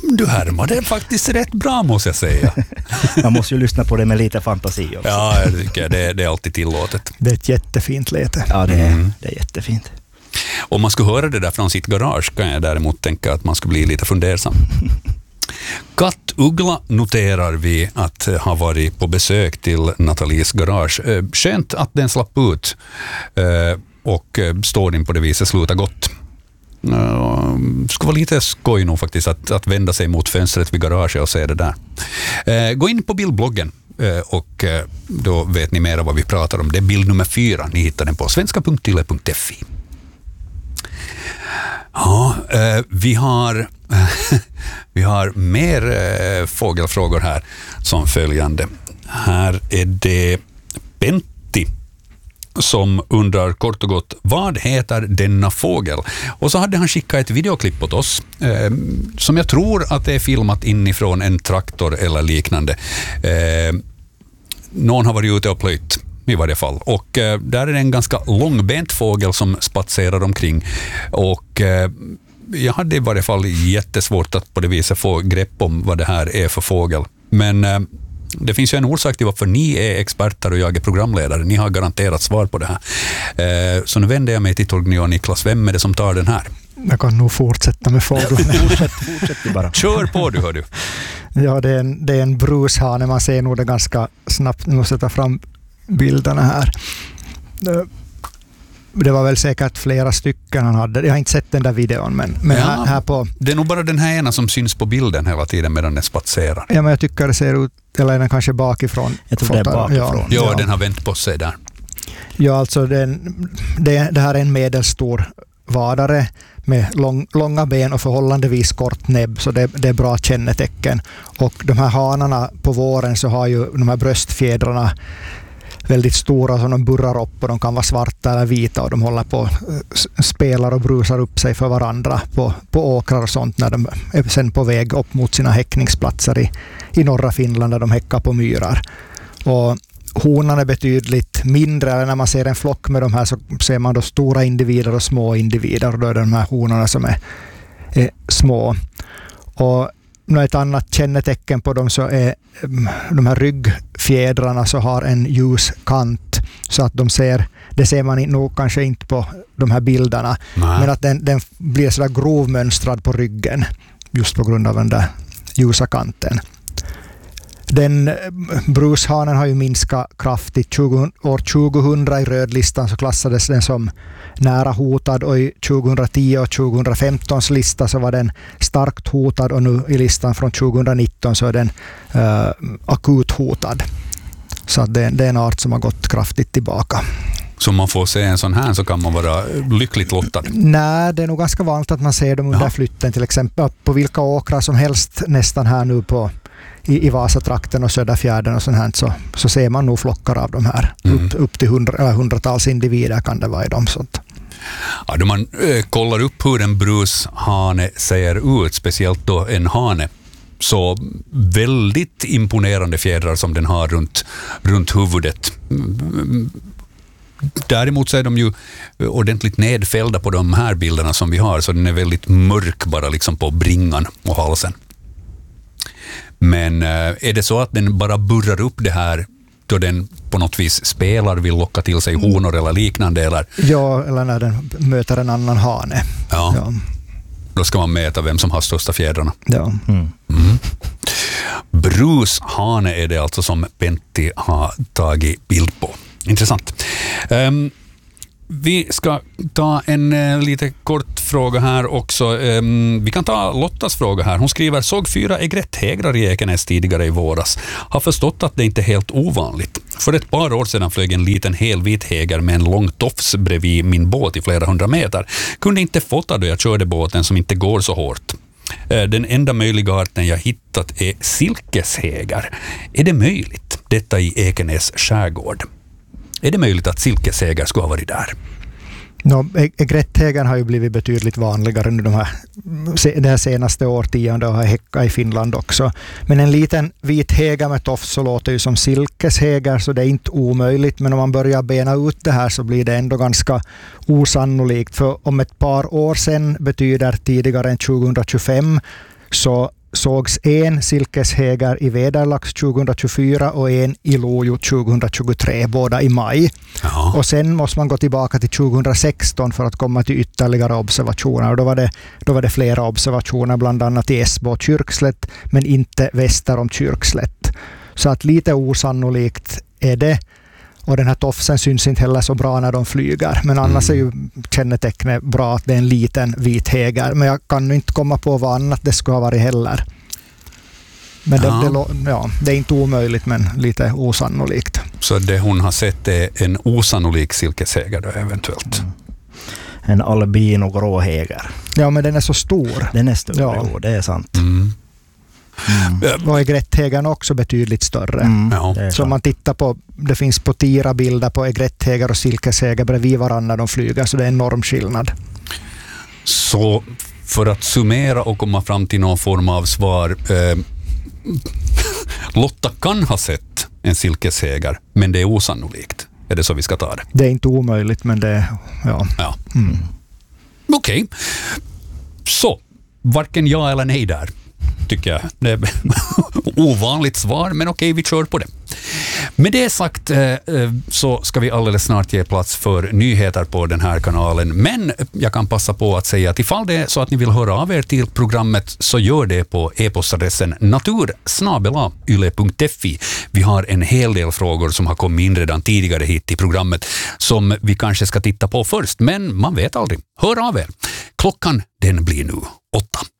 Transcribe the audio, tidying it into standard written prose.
du härmar det faktiskt rätt bra, måste jag säga. Man måste ju lyssna på det med lite fantasi också. Ja, jag tycker det är alltid tillåtet. Det är ett jättefint läte. Ja, det är jättefint. Om man skulle höra det där från sitt garage kan jag däremot tänka att man skulle bli lite fundersam. Kattugla noterar vi att ha varit på besök till Nathalies garage. Skönt att den slapp ut och står in på det viset slutar gott. Det skulle vara lite skoj nog faktiskt att vända sig mot fönstret vid garaget och se det där. Gå in på bildbloggen och då vet ni mer vad vi pratar om. Det är bild nummer 4. Ni hittar den på svenska.yle.fi. Ja, vi har mer fågelfrågor här som följande. Här är det Pentti som undrar kort och gott, vad heter denna fågel? Och så hade han skickat ett videoklipp åt oss som jag tror att det är filmat inifrån en traktor eller liknande. Någon har varit ute och plöjt i varje fall. Och där är det en ganska långbent fågel som spatserar omkring. Och jag hade i varje fall jättesvårt att på det viset få grepp om vad det här är för fågel. Men det finns ju en orsak till varför ni är experter och jag är programledare. Ni har garanterat svar på det här. Så nu vänder jag mig till Torgny och Niklas. Vem är det som tar den här? Jag kan nog fortsätta med fåglarna. Fortsätt bara. Kör på du, hör du. Ja, det är en brushane. Man ser nog det ganska snabbt. Nu måste jag ta fram bilderna här. Det var väl säkert flera stycken han hade. Jag har inte sett den där videon, men ja, här på... Det är nog bara den här ena som syns på bilden hela tiden medan den spatserar. Ja, men jag tycker det ser ut, eller den kanske bakifrån. Jag tror det är bakifrån. Ja, den har vänt på sig där. Ja, alltså det här är en medelstor vadare med långa ben och förhållandevis kort näbb, så det är bra kännetecken. Och de här hanarna på våren så har ju de här bröstfjädrarna väldigt stora som de burrar upp och de kan vara svarta eller vita och de håller på spelar och brusar upp sig för varandra på åkrar och sånt när de är sen på väg upp mot sina häckningsplatser i norra Finland där de häckar på myrar. Och honan är betydligt mindre, eller när man ser en flock med de här så ser man då stora individer och små individer och då är det de här honorna som är små. Och ett annat kännetecken på dem så är de här ryggfjädrarna så har en ljus kant så att det ser man nog kanske inte på de här bilderna. Nej. Men att den blir sådär grovmönstrad på ryggen just på grund av den där ljusa kanten. Den brushanen har ju minskat kraftigt. År 2000 i rödlistan så klassades den som nära hotad och i 2010 och 2015 lista så var den starkt hotad och nu i listan från 2019 så är den akut hotad. Så det är en art som har gått kraftigt tillbaka. Så man får se en sån här så kan man vara lyckligt lottad? Nej, det är nog ganska vanligt att man ser dem under flytten till exempel på vilka åkrar som helst nästan här nu i Vasatrakten och Söderfjärden och sånt här så ser man nog flockar av de här. Upp till hundratals individer kan det vara i dem sånt. Ja, då man kollar upp hur en brushane ser ut, speciellt då en hane, så väldigt imponerande fjädrar som den har runt huvudet. Däremot så är de ju ordentligt nedfällda på de här bilderna som vi har, så den är väldigt mörk bara liksom på bringan och halsen. Men är det så att den bara burrar upp det här då den på något vis spelar, vill locka till sig honor eller liknande? Eller? Ja, eller när den möter en annan hane. Ja. Då ska man mäta vem som har största fjädrarna. Ja. Brushane är det alltså som Pentti har tagit bild på. Intressant. Vi ska ta en lite kort fråga här också. Vi kan ta Lottas fråga här. Hon skriver, såg 4 egretthägrar i Ekenäs tidigare i våras. Har förstått att det inte är helt ovanligt. För ett par år sedan flög en liten helvit häger med en lång tofs bredvid min båt i flera 100 meter. Kunde inte fota då jag körde båten som inte går så hårt. Den enda möjliga arten jag hittat är silkeshägar. Är det möjligt? Detta i Ekenäs skärgård. Är det möjligt att silkeshägar ska ha varit där? Egretthägaren har ju blivit betydligt vanligare nu det här senaste årtiondet och har häckat i Finland också. Men en liten vit häger med tofs så låter ju som silkeshägar, så det är inte omöjligt. Men om man börjar bena ut det här så blir det ändå ganska osannolikt. För om ett par år sedan betyder tidigare än 2025 så sågs en silkeshäger i Vederlax 2024 och en i Lojo 2023, båda i maj. Ja. Och sen måste man gå tillbaka till 2016 för att komma till ytterligare observationer. Och då var det flera observationer, bland annat i Esbo och Kyrkslätt, men inte väster om Kyrkslätt. Så att lite osannolikt är det. Och den här tofsen syns inte heller så bra när de flyger. Men annars är ju kännetecknet bra att det är en liten vit häger. Men jag kan inte komma på vad annat det ska ha varit heller. Men det är inte omöjligt, men lite osannolikt. Så det hon har sett är en osannolik silkeshäger då eventuellt? En albino gråhäger. Ja, men den är så stor. Den är stor, ja. Det är sant. Och egretthägern också betydligt större. Så om man tittar på, det finns på Tira-bilder på egretthäger och silkeshäger bredvid varandra de flyger, så det är en enorm skillnad. Så för att summera och komma fram till någon form av svar, Lotta kan ha sett en silkeshäger, men det är osannolikt. Är det så vi ska ta det? Det är inte omöjligt, men det ja. Okej. Så, varken ja eller nej där, tycker jag. Det är ovanligt svar, men okej, vi kör på det. Med det sagt så ska vi alldeles snart ge plats för nyheter på den här kanalen. Men jag kan passa på att säga att ifall det är så att ni vill höra av er till programmet, så gör det på e-postadressen natur@yle.fi. Vi har en hel del frågor som har kommit in redan tidigare hit i programmet som vi kanske ska titta på först. Men man vet aldrig. Hör av er. Klockan den blir nu 8.